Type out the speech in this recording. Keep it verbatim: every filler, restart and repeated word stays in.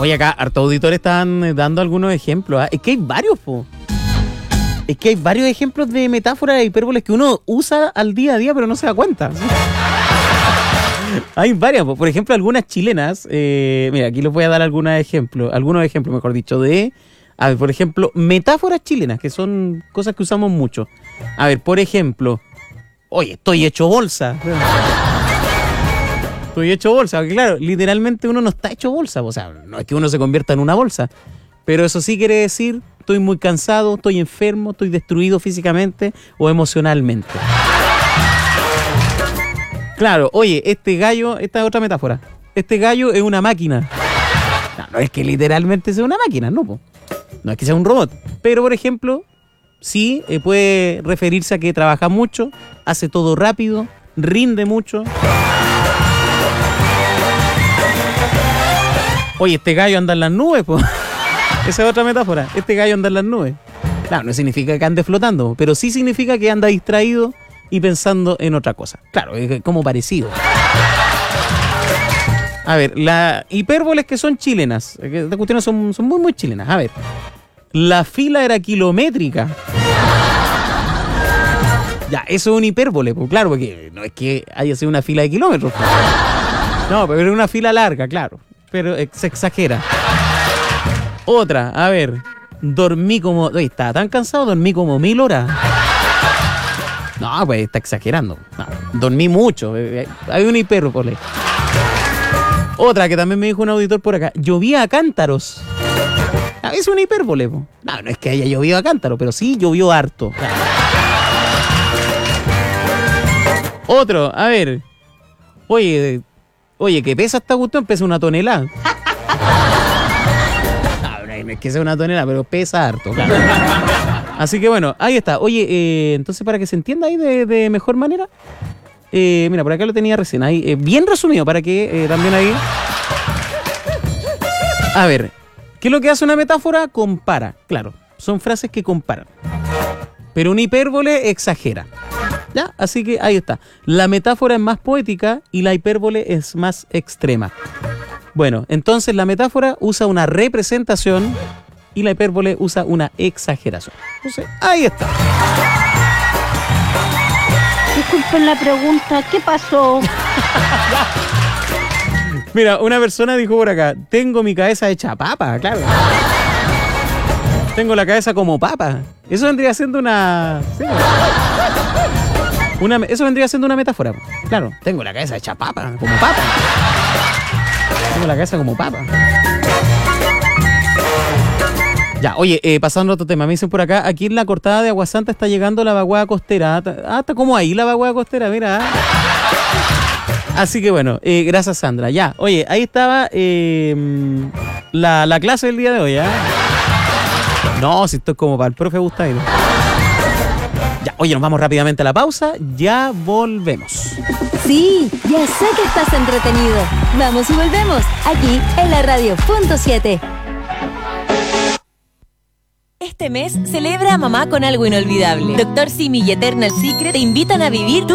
Oye, acá hartos auditores están dando algunos ejemplos. ¿eh? Es que hay varios, po. Es que hay varios ejemplos de metáforas e hipérboles que uno usa al día a día, pero no se da cuenta. ¿Sí? Hay varias, po. Por ejemplo, algunas chilenas. Eh, mira, aquí les voy a dar algunos ejemplos. Algunos ejemplos, mejor dicho, de... A ver, por ejemplo, metáforas chilenas, que son cosas que usamos mucho. A ver, por ejemplo... Oye, estoy hecho bolsa. Estoy hecho bolsa. Porque claro, literalmente uno no está hecho bolsa. O sea, no es que uno se convierta en una bolsa. Pero eso sí quiere decir, estoy muy cansado, estoy enfermo, estoy destruido físicamente o emocionalmente. Claro, oye, este gallo, esta es otra metáfora. Este gallo es una máquina. No, no es que literalmente sea una máquina, no, po. No es que sea un robot. Pero, por ejemplo, sí eh, puede referirse a que trabaja mucho, hace todo rápido, rinde mucho. Oye, este gallo anda en las nubes, po. Esa es otra metáfora. Este gallo anda en las nubes. Claro, no significa que ande flotando, pero sí significa que anda distraído y pensando en otra cosa. Claro, es como parecido. A ver, las hipérboles que son chilenas. Estas cuestiones son, son muy, muy chilenas. A ver. La fila era kilométrica. Ya, eso es un hipérbole, pues claro, porque no es que haya sido una fila de kilómetros. Pues. No, pero era una fila larga, claro. Pero se exagera. Otra, a ver. Dormí como... Oye, estaba tan cansado, dormí como mil horas. No, pues está exagerando. No, dormí mucho. Hay un hipérbole. Otra que también me dijo un auditor por acá. Llovía a cántaros. Es una hipérbole. Po. No, no es que haya llovido a cántaro, pero sí llovió harto. Claro. Otro, a ver. Oye, oye, ¿qué pesa esta cuestión? Pesa una tonelada. No es que sea una tonelada, pero pesa harto, claro. Así que bueno, ahí está. Oye, eh, entonces para que se entienda ahí de, de mejor manera, eh, mira, por acá lo tenía recién, ahí, eh, bien resumido, para que eh, también ahí... A ver, ¿qué es lo que hace una metáfora? Compara, claro, son frases que comparan. Pero un hipérbole exagera. ¿Ya? Así que ahí está. La metáfora es más poética y la hipérbole es más extrema. Bueno, entonces la metáfora usa una representación y la hipérbole usa una exageración. Entonces, ahí está. Disculpen la pregunta, ¿qué pasó? Mira, una persona dijo por acá, tengo mi cabeza hecha papa, claro. Tengo la cabeza como papa. Eso vendría siendo una... Sí, una eso vendría siendo una metáfora. Claro, tengo la cabeza hecha papa, como papa. Tengo la cabeza como papa. Ya, oye, eh, pasando a otro tema, me dicen por acá, aquí en la cortada de Aguasanta está llegando la vaguada costera. Ah, está como ahí la vaguada costera, mira. Así que bueno, eh, gracias Sandra. Ya, oye, ahí estaba eh, la, la clase del día de hoy, ¿eh? No, si esto es como para el profe Gustavo. Ya, oye, nos vamos rápidamente a la pausa, ya volvemos. Sí, ya sé que estás entretenido. Vamos y volvemos, aquí en la radio punto siete. Este mes celebra a mamá con algo inolvidable. Doctor Simi y Eternal Secret te invitan a vivir tu